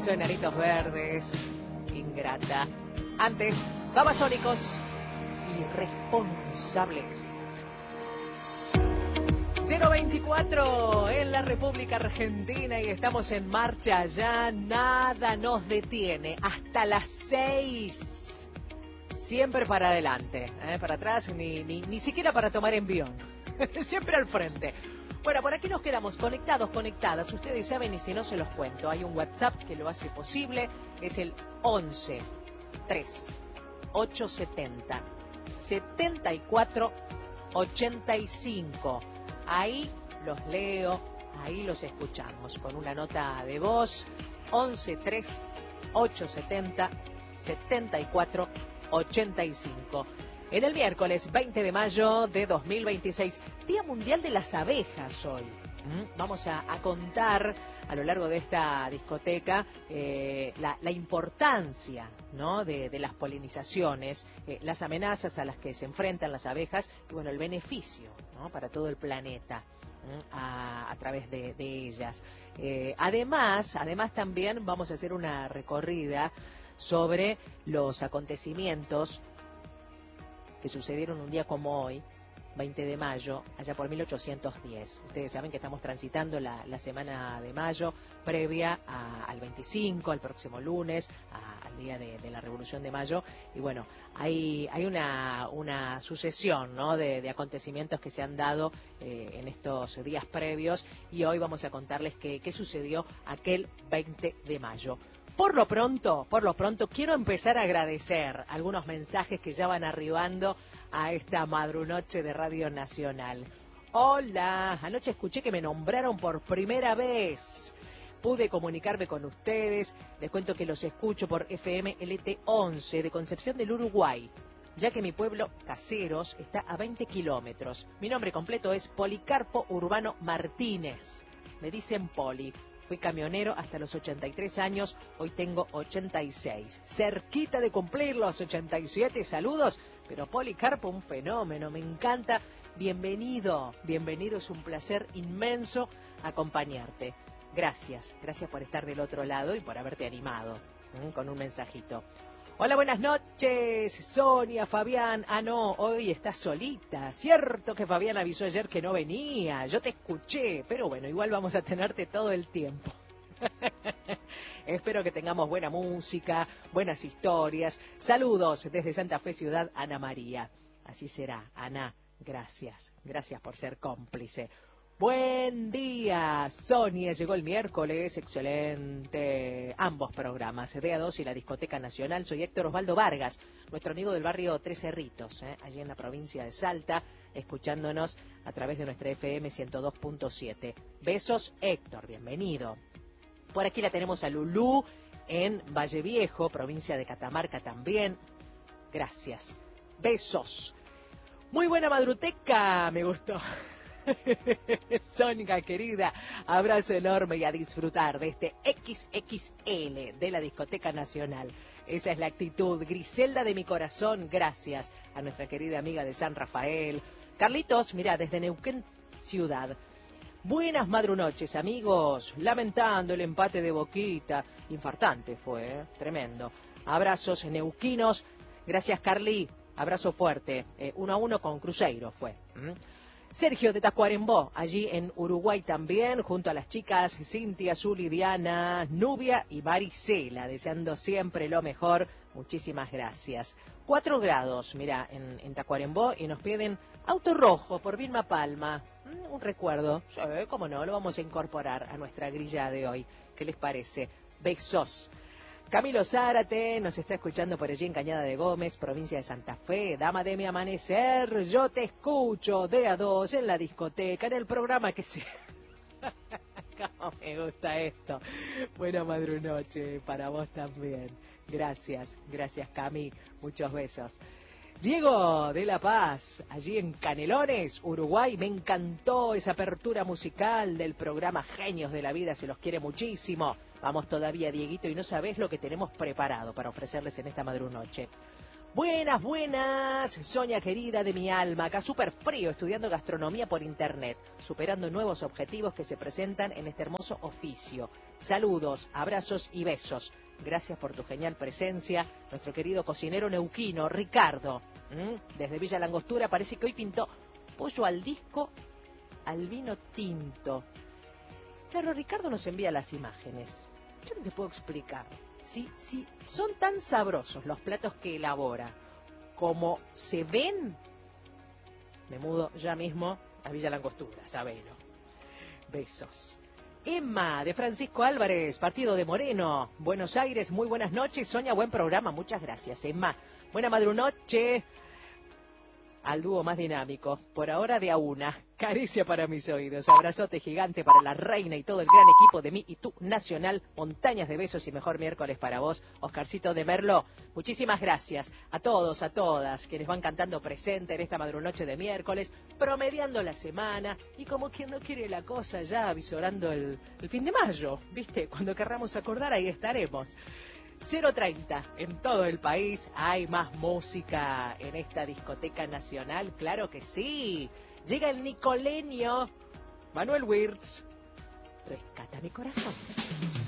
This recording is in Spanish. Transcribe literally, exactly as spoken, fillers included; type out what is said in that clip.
Eso, Enanitos Verdes, Ingrata. Antes, Babasónicos, Irresponsables. cero veinticuatro en la República Argentina y estamos en marcha ya. Nada nos detiene. Hasta las seis. Siempre para adelante, ¿eh? Para atrás, ni, ni, ni siquiera para tomar envión. Siempre al frente. Bueno, por aquí nos quedamos conectados, conectadas. Ustedes saben y si no se los cuento. Hay un WhatsApp que lo hace posible. Es el once tres ochocientos setenta setenta y cuatro ochenta y cinco. Ahí los leo, ahí los escuchamos con una nota de voz. once tres ochocientos setenta setenta y cuatro ochenta y cinco. En el miércoles veinte de mayo de dos mil veintiséis, Día Mundial de las Abejas hoy. ¿Mm? Vamos a, a contar a lo largo de esta discoteca eh, la, la importancia, ¿no? de, de las polinizaciones, eh, las amenazas a las que se enfrentan las abejas y bueno, el beneficio, ¿no? para todo el planeta a, a través de, de ellas. Eh, además, además también vamos a hacer una recorrida sobre los acontecimientos que sucedieron un día como hoy, veinte de mayo, allá por mil ochocientos diez. Ustedes saben que estamos transitando la, la semana de mayo, previa a, al veinticinco, al próximo lunes, a, al día de, de la Revolución de Mayo. Y bueno, hay, hay una, una sucesión, ¿no? de, de acontecimientos que se han dado eh, en estos días previos. Y hoy vamos a contarles qué, qué sucedió aquel veinte de mayo. Por lo pronto, por lo pronto, quiero empezar a agradecer algunos mensajes que ya van arribando a esta madrunoche de Radio Nacional. Hola, anoche escuché que me nombraron por primera vez. Pude comunicarme con ustedes. Les cuento que los escucho por F M L T once de Concepción del Uruguay, ya que mi pueblo, Caseros, está a veinte kilómetros. Mi nombre completo es Policarpo Urbano Martínez. Me dicen Poli. Fui camionero hasta los ochenta y tres años, hoy tengo ochenta y seis. Cerquita de cumplir los ochenta y siete, saludos. Pero Policarpo, un fenómeno, me encanta. Bienvenido, bienvenido, es un placer inmenso acompañarte. Gracias, gracias por estar del otro lado y por haberte animado ¿eh? con un mensajito. Hola, buenas noches, Sonia, Fabián. Ah, no, hoy estás solita. Cierto que Fabián avisó ayer que no venía. Yo te escuché, pero bueno, igual vamos a tenerte todo el tiempo. Espero que tengamos buena música, buenas historias. Saludos desde Santa Fe, Ciudad, Ana María. Así será, Ana. Gracias, gracias por ser cómplice. Buen día, Sonia, llegó el miércoles, excelente, ambos programas, D A dos y la Discoteca Nacional. Soy Héctor Osvaldo Vargas, nuestro amigo del barrio Tres Cerritos, ¿eh? allí en la provincia de Salta, escuchándonos a través de nuestra F M ciento dos punto siete. Besos, Héctor, bienvenido. Por aquí la tenemos a Lulú en Valle Viejo, provincia de Catamarca también. Gracias, besos. Muy buena madruteca, me gustó. Sonia, querida, abrazo enorme y a disfrutar de este equis equis ele de la Discoteca Nacional. Esa es la actitud. Griselda de mi corazón, gracias a nuestra querida amiga de San Rafael. Carlitos, mirá, desde Neuquén Ciudad. Buenas madrunoches, amigos. Lamentando el empate de Boquita. Infartante fue, ¿eh? Tremendo. Abrazos neuquinos. Gracias, Carly. Abrazo fuerte. Eh, uno a uno con Cruzeiro fue. ¿Mm? Sergio de Tacuarembó, allí en Uruguay también, junto a las chicas Cintia, Zuli, Diana, Nubia y Maricela, deseando siempre lo mejor. Muchísimas gracias. Cuatro grados, mira, en, en Tacuarembó, y nos piden Auto Rojo por Vilma Palma. Mm, un recuerdo, sí, cómo no, lo vamos a incorporar a nuestra grilla de hoy. ¿Qué les parece? Besos. Camilo Zárate nos está escuchando por allí en Cañada de Gómez, provincia de Santa Fe. Dama de mi amanecer, yo te escucho de a dos en la discoteca, en el programa que sea. Cómo me gusta esto. Buena madrunoche para vos también. Gracias, gracias Cami, muchos besos. Diego de La Paz, allí en Canelones, Uruguay, me encantó esa apertura musical del programa Genios de la Vida, se los quiere muchísimo. Vamos todavía, Dieguito, y no sabés lo que tenemos preparado para ofrecerles en esta madrunoche. Buenas, buenas, Sonia querida de mi alma, acá súper frío estudiando gastronomía por internet, superando nuevos objetivos que se presentan en este hermoso oficio. Saludos, abrazos y besos. Gracias por tu genial presencia, nuestro querido cocinero neuquino, Ricardo. ¿Mm? Desde Villa Langostura parece que hoy pintó pollo al disco al vino tinto. Claro, Ricardo nos envía las imágenes. Yo no te puedo explicar. Si, si son tan sabrosos los platos que elabora como se ven, me mudo ya mismo a Villa Langostura, sabelo. Besos. Emma, de Francisco Álvarez, partido de Moreno, Buenos Aires, muy buenas noches. Sonia, buen programa, muchas gracias, Emma. Buena madrunoche al dúo más dinámico, por ahora de a una. Caricia para mis oídos, abrazote gigante para la reina y todo el gran equipo de mí y tú Nacional, montañas de besos y mejor miércoles para vos, Oscarcito de Merlo. Muchísimas gracias a todos, a todas, quienes van cantando presente en esta madrunoche de miércoles, promediando la semana y como quien no quiere la cosa ya avisorando el, el fin de mayo, ¿viste? Cuando querramos acordar ahí estaremos. cero treinta en todo el país. Hay más música en esta discoteca nacional, claro que sí. Llega el nicoleño Manuel Wirtz. Rescata mi corazón.